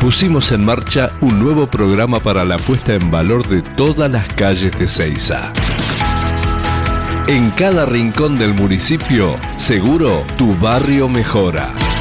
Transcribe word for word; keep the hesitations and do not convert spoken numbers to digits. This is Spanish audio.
pusimos en marcha un nuevo programa para la puesta en valor de todas las calles de Seiza. En cada rincón del municipio, seguro tu barrio mejora.